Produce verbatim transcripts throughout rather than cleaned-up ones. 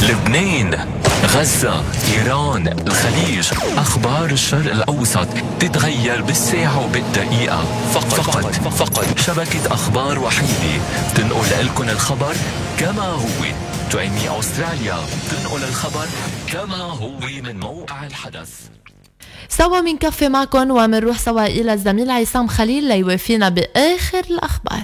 لبنان، غزة، إيران، الخليج. أخبار الشرق الأوسط تتغير بالساعة وبالدقيقة. فقط فقط, فقط شبكة أخبار وحيدة تنقل لكم الخبر كما هو. تو إم إي أستراليا تنقل الخبر كما هو من موقع الحدث. سوا منكفي معكم ومنروح سوا إلى الزميل عصام خليل ليوافينا بآخر الأخبار.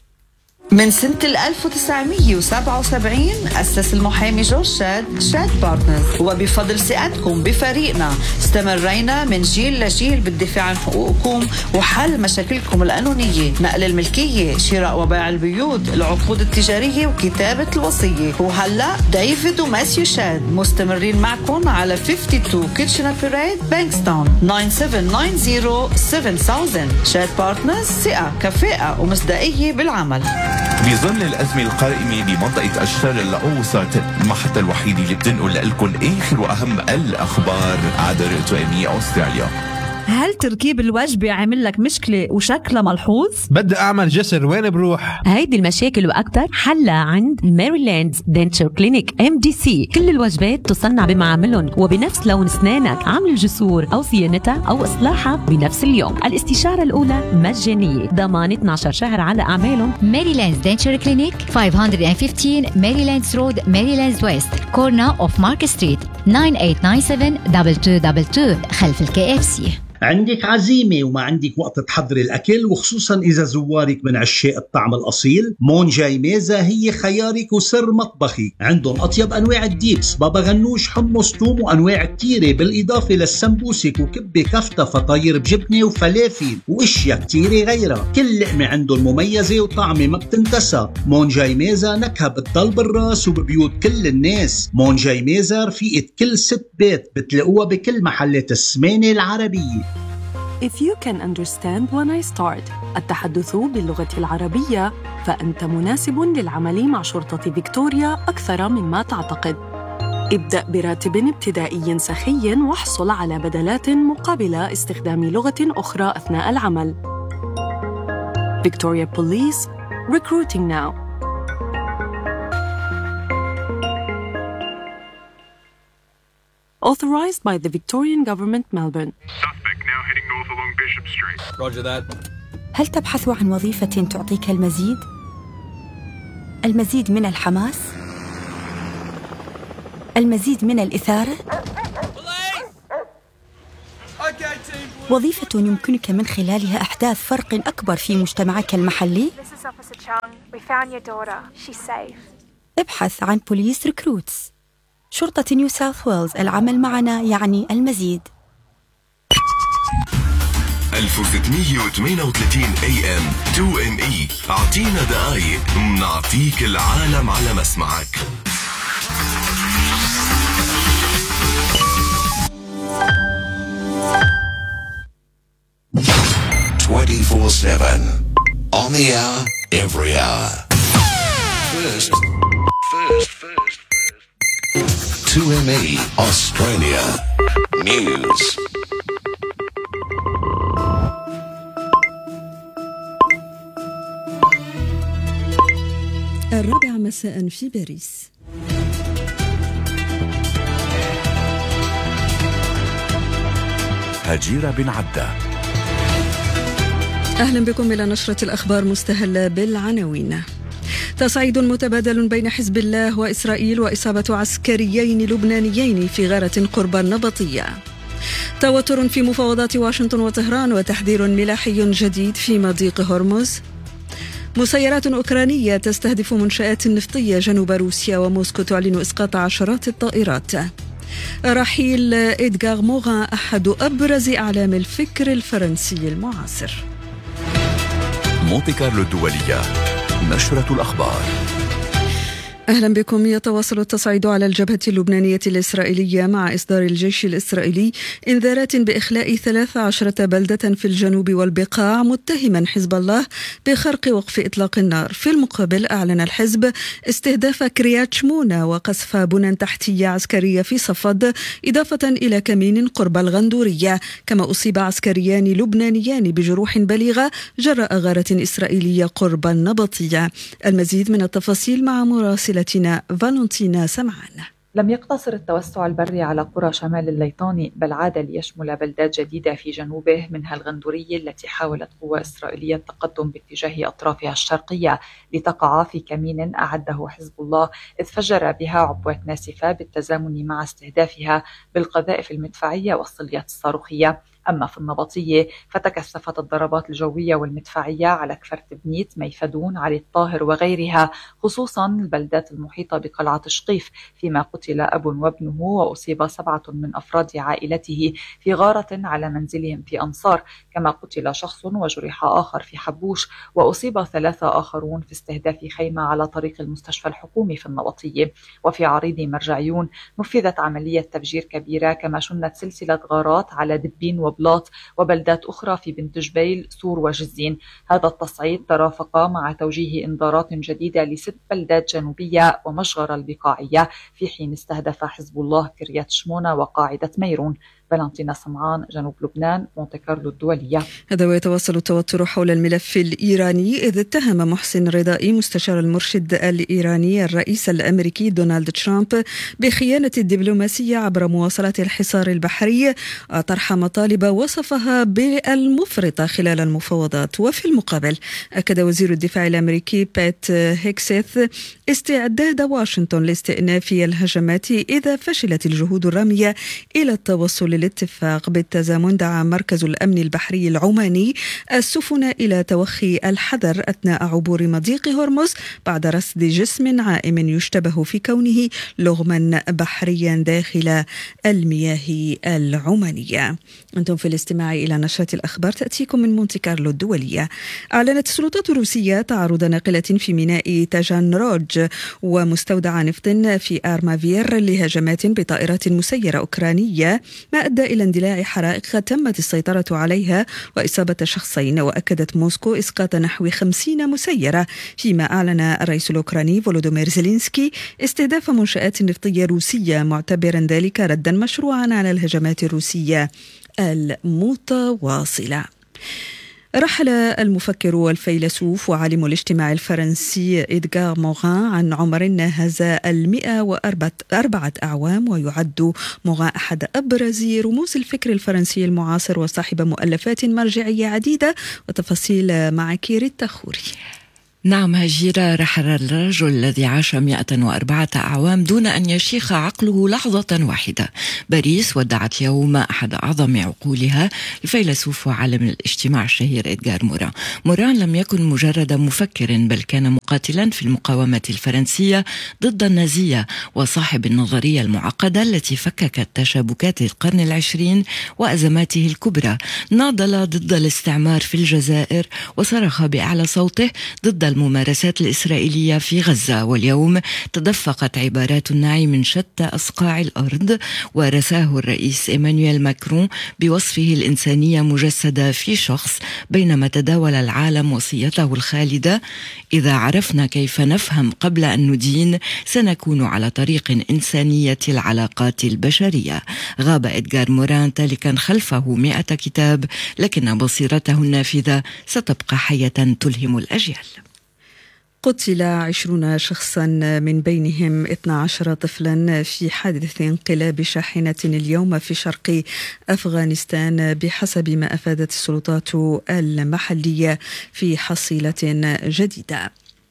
من سنة ألف وتسعمية وسبعة وسبعين أسس المحامي جورج شاد شاد بارتنرز، وبفضل ثقتكم بفريقنا استمرينا من جيل لجيل بالدفاع عن حقوقكم وحل مشاكلكم القانونية، نقل الملكية، شراء وبيع البيوت، العقود التجارية وكتابة الوصية. وهلأ ديفيد وماسيو شاد مستمرين معكم على اثنين وخمسين كيتشنر بيريد بانكستون تسعة سبعة تسعة صفر سبعة ألف. شاد بارتنرز، ثقة، كفاءة ومصداقية بالعمل. بظل الأزمة القائمة بمنطقة الشرق الأوسط، المحطة الوحيدة اللي بتنقل لكم آخر وأهم الأخبار عبر تو إم إي أستراليا. هل تركيب الوجبة عمل لك مشكلة وشكلها ملحوظ؟ بدي أعمل جسر، وين بروح؟ هيدي المشاكل وأكتر حلها عند ميريلاند دنتشر كلينيك إم دي سي. كل الوجبات تصنع بمعاملهم وبنفس لون أسنانك، عمل الجسور أو صيانتها أو إصلاحها بنفس اليوم. الاستشارة الأولى مجانية، ضمان اثني عشر شهر على أعمالهم. ميريلاند دنتشر كلينيك خمسمية وخمستاشر ميريلاند رود، ميريلاند ويست، كورنا أوف مارك ستريت، تسعة ثمانية تسعة سبعة اثنين اثنين اثنين اثنين خلف الكي اف سي. عندك عزيمة وما عندك وقت تحضري الأكل، وخصوصا إذا زوارك من عشاق الطعم الأصيل، مون جاي ميزة هي خيارك وسر مطبخي. عندهم أطيب أنواع الديبس، بابا غنوش، حمص، توم، وأنواع كتيرة، بالإضافة للسمبوسك وكبة كفتة، فطاير بجبنة وفلافل وإشياء كتيرة غيرها. كل لقمة عندهم مميزة وطعمة ما بتنتسى. مون جاي ميزة نكهة بتضل بالراس وببيوت كل الناس. مون جاي ميزة رفيقة كل ست بيت، بتلاقوها بكل محلات السمانة العربية. If you can understand when I start التحدث باللغة العربية، فأنت مناسب للعمل مع شرطة فيكتوريا أكثر مما تعتقد. ابدأ براتب ابتدائي سخي واحصل على بدلات مقابل استخدام لغة أخرى أثناء العمل. Victoria Police, recruiting now. Authorized by the Victorian Government, Melbourne. Suspect now heading north along Bishop Street. Roger that. هل تبحث عن وظيفة تعطيك المزيد؟ المزيد من الحماس؟ المزيد من الإثارة؟ وظيفة يمكنك من خلالها إحداث فرق أكبر في مجتمعك المحلي؟ ابحث عن بوليس ريكروتس. شرطة نيو ساوث ويلز، العمل معنا يعني المزيد. ألف وستمية وثمانية وثلاثين إيه إم تو إم إي. أعطينا دقايق منعطيك العالم على مسمعك. twenty-four seven on the hour, every hour. First, first, first. two M E Australia News. الرابعة مساء في باريس. هجيرة بن عدة. أهلا بكم إلى نشرة الأخبار مستهلة بالعناوين. تصعيد متبادل بين حزب الله وإسرائيل وإصابة عسكريين لبنانيين في غارة قرب النبطية. توتر في مفاوضات واشنطن وطهران وتحذير ملاحي جديد في مضيق هرمز. مسيرات أوكرانية تستهدف منشآت نفطية جنوب روسيا، وموسكو تعلن إسقاط عشرات الطائرات. رحيل إدغار موغان أحد أبرز أعلام الفكر الفرنسي المعاصر. مونتي كارلو الدولية، نشرة الأخبار. أهلا بكم. يتواصل التصعيد على الجبهة اللبنانية الإسرائيلية مع إصدار الجيش الإسرائيلي إنذارات بإخلاء ثلاث عشرة بلدة في الجنوب والبقاع، متهما حزب الله بخرق وقف إطلاق النار. في المقابل أعلن الحزب استهداف كريات شمونة وقصف بنى تحتية عسكرية في صفد، إضافة إلى كمين قرب الغندورية. كما أصيب عسكريان لبنانيان بجروح بليغة جراء غارة إسرائيلية قرب النبطية. المزيد من التفاصيل مع مراسل فالنتينا سمعان. لم يقتصر التوسع البري على قرى شمال الليطاني، بل عاد ليشمل بلدات جديدة في جنوبه، منها الغندورية التي حاولت قوى إسرائيلية التقدم باتجاه أطرافها الشرقية لتقع في كمين أعده حزب الله، إذ فجر بها عبوات ناسفة بالتزامن مع استهدافها بالقذائف المدفعية والصليات الصاروخية. أما في النبطية فتكثفت الضربات الجوية والمدفعية على كفر تبنيت، ميفدون، علي الطاهر وغيرها، خصوصا البلدات المحيطة بقلعة شقيف، فيما قتل أب وابنه وأصيب سبعة من أفراد عائلته في غارة على منزلهم في أنصار، كما قتل شخص وجرح آخر في حبوش، وأصيب ثلاثة آخرون في استهداف خيمة على طريق المستشفى الحكومي في النبطية. وفي عريض مرجعيون نفذت عملية تفجير كبيرة، كما شنت سلسلة غارات على دبين وبلاط وبلدات أخرى في بنت جبيل، سور وجزين. هذا التصعيد ترافق مع توجيه إنذارات جديدة لست بلدات جنوبية ومشغر البقاعية، في حين استهدف حزب الله كريات شمونة وقاعدة ميرون. فالنتينا سمعان، جنوب لبنان، مونتي كارلو الدولية. هذا ويتواصل التوتر حول الملف الإيراني، إذ اتهم محسن رضائي مستشار المرشد الإيراني الرئيس الأمريكي دونالد ترامب بخيانة الدبلوماسية عبر مواصلة الحصار البحري، طرح مطالب وصفها بالمفرطة خلال المفاوضات. وفي المقابل أكد وزير الدفاع الأمريكي بيت هيكسيث استعداد واشنطن لاستئناف الهجمات إذا فشلت الجهود الرامية إلى التوصل للاتفاق. بالتزامن دعا مركز الأمن البحري العماني السفن إلى توخي الحذر أثناء عبور مضيق هرمز بعد رصد جسم عائم يشتبه في كونه لغما بحريا داخل المياه العمانية. أنتم في الاستماع إلى نشرة الأخبار تأتيكم من مونتي كارلو الدولية. أعلنت السلطات الروسية تعرض ناقلة في ميناء تاجانروج ومستودع نفط في آرمافير لهجمات بطائرات مسيرة أوكرانية، ما أدى إلى اندلاع حرائق تمت السيطرة عليها وإصابة شخصين. وأكدت موسكو إسقاط نحو خمسين مسيرة، فيما أعلن الرئيس الأوكراني فولودومير زيلينسكي استهداف منشآت نفطية روسية، معتبرا ذلك ردا مشروعا على الهجمات الروسية المتواصلة. رحل المفكر والفيلسوف وعالم الاجتماع الفرنسي إدغار موغان عن عمر ناهز المئة وأربعة أعوام، ويعد موغان أحد أبرز رموز الفكر الفرنسي المعاصر وصاحب مؤلفات مرجعية عديدة. وتفاصيل مع كيري التخوري. نعم هجيرة، رحل الرجل الذي عاش مئة وأربعة أعوام دون أن يشيخ عقله لحظة واحدة. باريس ودعت اليوم أحد أعظم عقولها، الفيلسوف وعالم الاجتماع الشهير إدغار موران. موران لم يكن مجرد مفكر، بل كان مقاتلا في المقاومة الفرنسية ضد النازية، وصاحب النظرية المعقدة التي فككت تشابكات القرن العشرين وأزماته الكبرى. ناضل ضد الاستعمار في الجزائر، وصرخ بأعلى صوته ضد الممارسات الإسرائيلية في غزة. واليوم تدفقت عبارات النعي من شتى أصقاع الأرض، ورثاه الرئيس إيمانويل ماكرون بوصفه الإنسانية مجسدة في شخص، بينما تداول العالم وصيته الخالدة: إذا عرفنا كيف نفهم قبل أن ندين سنكون على طريق إنسانية العلاقات البشرية. غاب إدغار موران تالكا خلفه مئة كتاب، لكن بصيرته النافذة ستبقى حية تلهم الأجيال. قتل عشرون شخصا من بينهم اثنا عشر طفلا في حادث انقلاب شاحنة اليوم في شرق أفغانستان، بحسب ما أفادت السلطات المحلية في حصيلة جديدة.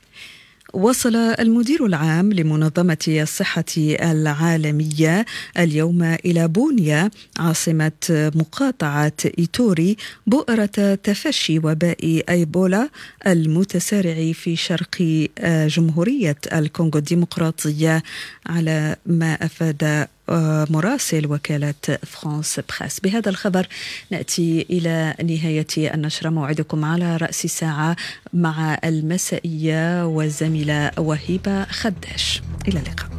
وصل المدير العام لمنظمة الصحة العالمية اليوم إلى بونيا عاصمة مقاطعة إيتوري بؤرة تفشي وباء إيبولا المتسارع في شرق جمهورية الكونغو الديمقراطية، على ما أفاد مراسل وكالة فرانس بريس. بهذا الخبر نأتي إلى نهاية النشرة. موعدكم على رأس الساعة مع المسائية والزميلة وهيبة خداش. إلى اللقاء.